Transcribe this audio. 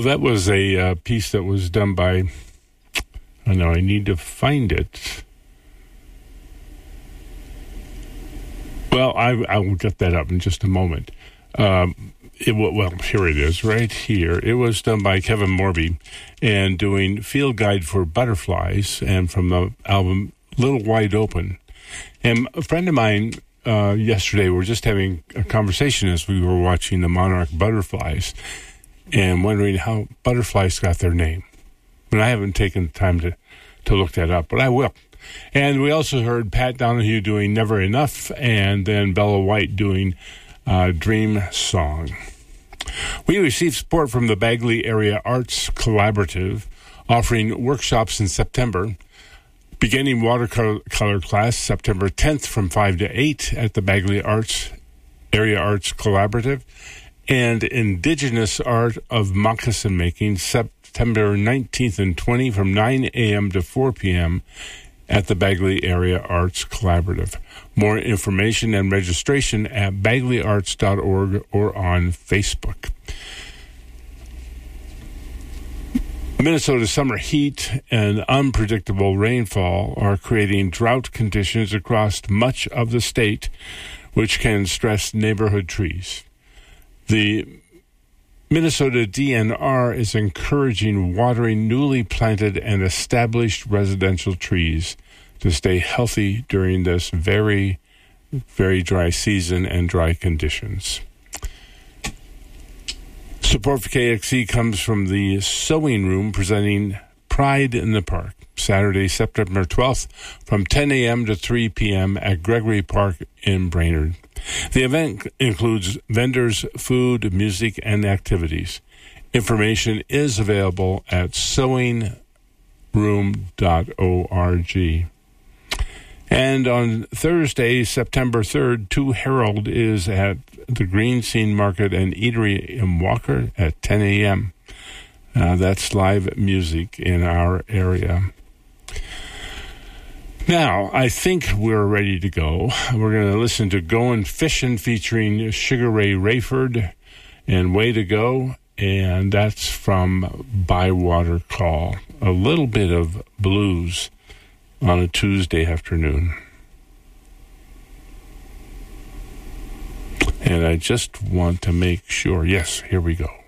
that was a piece that was done by, I know I need to find it. Well, I will get that up in just a moment. Well, here it is, right here. It was done by Kevin Morby and doing Field Guide for Butterflies, and from the album Little Wide Open. And a friend of mine yesterday, we were just having a conversation as we were watching the monarch butterflies and wondering how butterflies got their name. And I haven't taken the time to look that up, but I will. And we also heard Pat Donahue doing Never Enough, and then Bella White doing Dream Song. We received support from the Bagley Area Arts Collaborative, offering workshops in September, beginning watercolor class September 10th from 5 to 8 at the Bagley Area Arts Collaborative, and Indigenous Art of Moccasin Making September 19th and 20 from 9 a.m. to 4 p.m. at the Bagley Area Arts Collaborative. More information and registration at bagleyarts.org or on Facebook. Minnesota's summer heat and unpredictable rainfall are creating drought conditions across much of the state, which can stress neighborhood trees. The Minnesota DNR is encouraging watering newly planted and established residential trees to stay healthy during this very, very dry season and dry conditions. Support for KXC comes from the Sewing Room, presenting Pride in the Park, Saturday, September 12th, from 10 a.m. to 3 p.m. at Gregory Park in Brainerd. The event includes vendors, food, music, and activities. Information is available at sewingroom.org. And on Thursday, September 3rd, Two Herald is at the Green Scene Market and Eatery in Walker at 10 a.m. That's live music in our area. Now, I think we're ready to go. We're going to listen to Goin' Fishin' featuring Sugar Ray Rayford and Way to Go, and that's from Bywater Call. A little bit of blues on a Tuesday afternoon. And I just want to make sure, yes, here we go.